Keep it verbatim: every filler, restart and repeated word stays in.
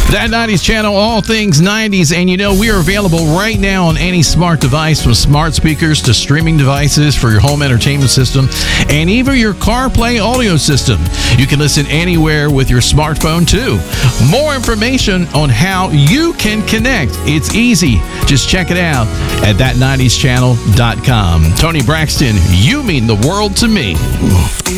That nineties channel, all things nineties. And you know, we are available right now on any smart device, from smart speakers to streaming devices for your home entertainment system, and even your CarPlay audio system. You can listen anywhere with your smartphone too. More information on how you can connect. It's easy. Just check it out at that nineties channel dot com. Tony Braxton, you mean the world to me.